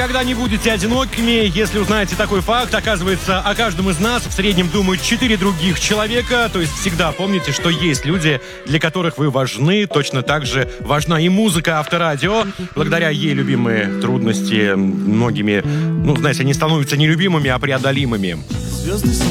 никогда не будете одинокими, если узнаете такой факт. Оказывается, о каждом из нас в среднем думают 4 других человека. То есть всегда помните, что есть люди, для которых вы важны. Точно так же важна и музыка Авторадио. Благодаря ей любимые трудности многими, знаете, не становятся нелюбимыми, а преодолимыми.